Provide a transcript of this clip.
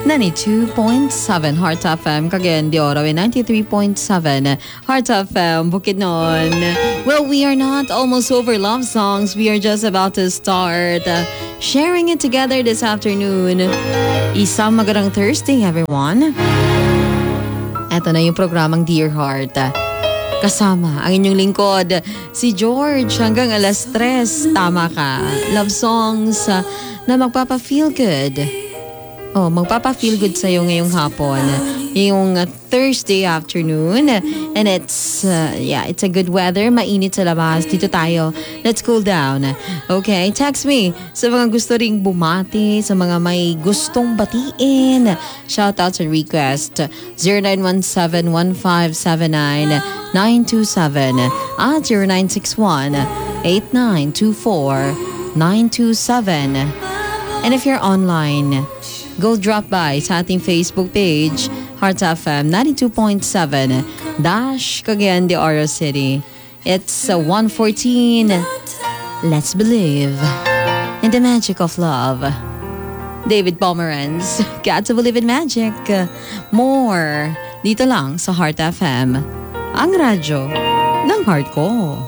92.7 Heart FM, Cagayan de Oro, and 93.7 Heart FM, Bukidnon. Well, we are not almost over love songs. We are just about to start sharing it together this afternoon. Isang magandang Thursday, everyone. Ito na yung programang Dear Heart. Kasama ang inyong lingkod, si George, hanggang alas 3. Tama ka. Love songs na magpapa-feel good. Oh, magpapa-feel good sa'yo ngayong hapon. Yung Thursday afternoon. And it's a good weather. Mainit sa labas. Dito tayo. Let's cool down. Okay, text me sa mga gusto ring bumati, sa mga may gustong batiin. Shoutouts and request. 0917-1579-927 at 0961-8924-927. And if you're online, go drop by sa ating Facebook page, Heart FM 92.7 Cagayan de Oro City. It's 1:14. Let's believe in the magic of love. David Pomeranz, got to believe in magic. More dito lang sa Heart FM, ang radyo ng heart ko.